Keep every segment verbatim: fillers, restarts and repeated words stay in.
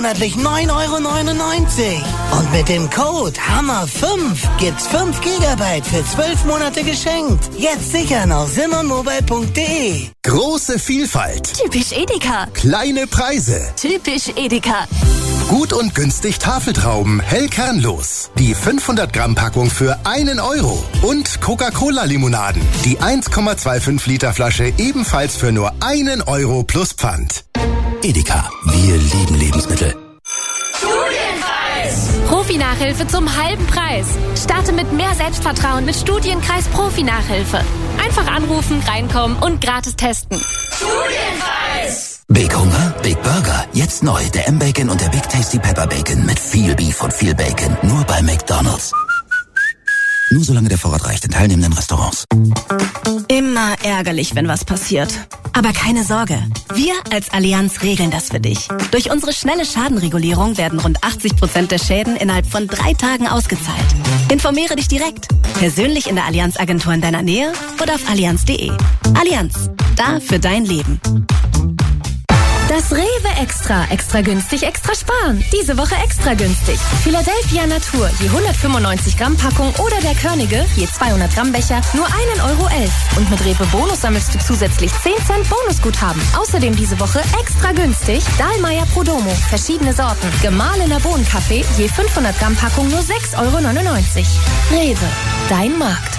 monatlich neun Euro neunundneunzig. Und mit dem Code Hammer fünf gibt's fünf Gigabyte für zwölf Monate geschenkt. Jetzt sichern auf simmermobile punkt de. Große Vielfalt. Typisch Edeka. Kleine Preise. Typisch Edeka. Gut und günstig Tafeltrauben, hell kernlos. Die fünfhundert Gramm Packung für einen Euro. Und Coca-Cola-Limonaden. Die eins Komma fünfundzwanzig Liter Flasche ebenfalls für nur einen Euro plus Pfand. Edeka, wir lieben Lebensmittel. Studienkreis! Profi-Nachhilfe zum halben Preis. Starte mit mehr Selbstvertrauen mit Studienkreis Profi-Nachhilfe. Einfach anrufen, reinkommen und gratis testen. Studienkreis! Big Hunger, Big Burger. Jetzt neu der M-Bacon und der Big Tasty Pepper Bacon mit viel Beef und viel Bacon. Nur bei McDonald's. Nur solange der Vorrat reicht in teilnehmenden Restaurants. Immer ärgerlich, wenn was passiert. Aber keine Sorge. Wir als Allianz regeln das für dich. Durch unsere schnelle Schadenregulierung werden rund achtzig Prozent der Schäden innerhalb von drei Tagen ausgezahlt. Informiere dich direkt. Persönlich in der Allianz-Agentur in deiner Nähe oder auf allianz punkt de. Allianz. Da für dein Leben. Das Rewe Extra. Extra günstig, extra sparen. Diese Woche extra günstig. Philadelphia Natur, je hundertfünfundneunzig Gramm Packung oder der Körnige, je zweihundert Gramm Becher, nur einen Euro elf. Und mit Rewe Bonus sammelst du zusätzlich zehn Cent Bonusguthaben. Außerdem diese Woche extra günstig Dahlmeier Prodomo, verschiedene Sorten. Gemahlener Bohnenkaffee, je fünfhundert Gramm Packung nur sechs Euro neunundneunzig. Rewe, dein Markt.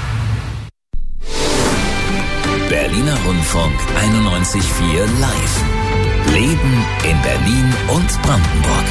Berliner Rundfunk einundneunzig Komma vier live. Leben in Berlin und Brandenburg.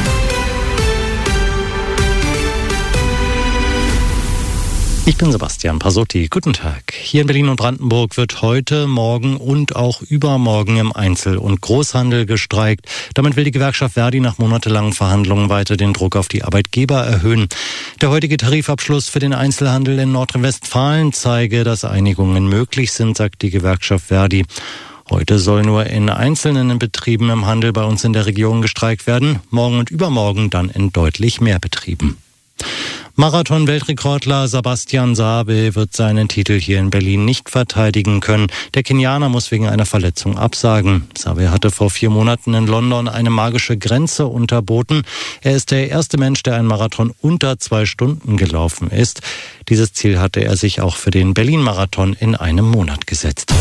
Ich bin Sebastian Pasotti. Guten Tag. Hier in Berlin und Brandenburg wird heute, morgen und auch übermorgen im Einzel- und Großhandel gestreikt. Damit will die Gewerkschaft Verdi nach monatelangen Verhandlungen weiter den Druck auf die Arbeitgeber erhöhen. Der heutige Tarifabschluss für den Einzelhandel in Nordrhein-Westfalen zeige, dass Einigungen möglich sind, sagt die Gewerkschaft Verdi. Heute soll nur in einzelnen Betrieben im Handel bei uns in der Region gestreikt werden, morgen und übermorgen dann in deutlich mehr Betrieben. Marathon-Weltrekordler Sebastian Sabe wird seinen Titel hier in Berlin nicht verteidigen können. Der Kenianer muss wegen einer Verletzung absagen. Sabe hatte vor vier Monaten in London eine magische Grenze unterboten. Er ist der erste Mensch, der einen Marathon unter zwei Stunden gelaufen ist. Dieses Ziel hatte er sich auch für den Berlin-Marathon in einem Monat gesetzt.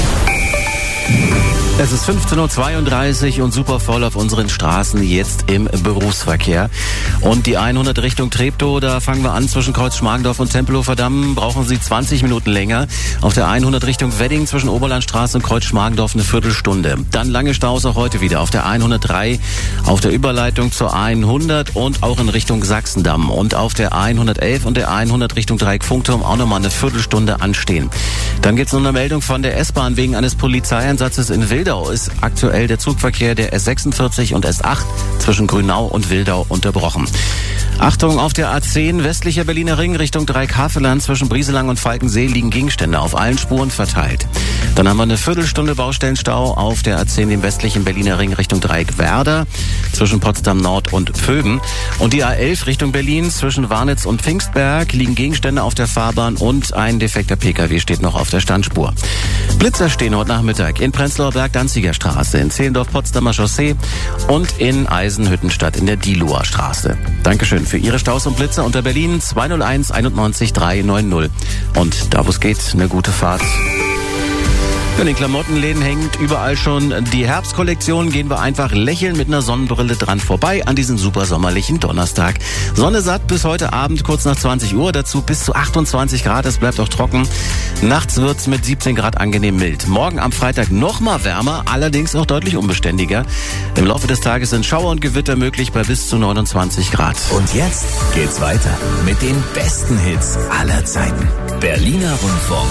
Es ist fünfzehn Uhr zweiunddreißig und super voll auf unseren Straßen jetzt im Berufsverkehr. Und die hundert Richtung Treptow, da fangen wir an zwischen Kreuz-Schmargendorf und Tempelhofer Damm, brauchen Sie zwanzig Minuten länger. Auf der hundert Richtung Wedding zwischen Oberlandstraße und Kreuz-Schmargendorf eine Viertelstunde. Dann lange Staus auch heute wieder auf der hundertdrei, auf der Überleitung zur hundert und auch in Richtung Sachsendamm. Und auf der hundertelf und der hundert Richtung Dreieck Funkturm auch nochmal eine Viertelstunde anstehen. Dann gibt's noch eine Meldung von der S-Bahn wegen eines Polizeieinsatzes in Wildau. Ist aktuell der Zugverkehr der S sechsundvierzig und S acht zwischen Grünau und Wildau unterbrochen. Achtung, auf der A zehn westlicher Berliner Ring Richtung Dreieck-Havelland zwischen Brieselang und Falkensee liegen Gegenstände auf allen Spuren verteilt. Dann haben wir eine Viertelstunde Baustellenstau auf der A zehn im westlichen Berliner Ring Richtung Dreieck-Werder zwischen Potsdam Nord und Pföben. Und die A elf Richtung Berlin zwischen Warnitz und Pfingstberg liegen Gegenstände auf der Fahrbahn und ein defekter Pkw steht noch auf der Standspur. Blitzer stehen heute Nachmittag in Prenzlauer Berg Danziger Straße, in Zehlendorf Potsdamer Chaussee und in Eisenhüttenstadt in der Diehloher Straße. Dankeschön für Ihre Staus und Blitzer unter Berlin zwei null eins einundneunzig dreihundertneunzig. Und da wo es geht, eine gute Fahrt. In den Klamottenläden hängt überall schon die Herbstkollektion. Gehen wir einfach lächeln mit einer Sonnenbrille dran vorbei an diesem super sommerlichen Donnerstag. Sonne satt bis heute Abend kurz nach zwanzig Uhr. Dazu bis zu achtundzwanzig Grad. Es bleibt auch trocken. Nachts wird's mit siebzehn Grad angenehm mild. Morgen am Freitag noch mal wärmer, allerdings auch deutlich unbeständiger. Im Laufe des Tages sind Schauer und Gewitter möglich bei bis zu neunundzwanzig Grad. Und jetzt geht's weiter mit den besten Hits aller Zeiten. Berliner Rundfunk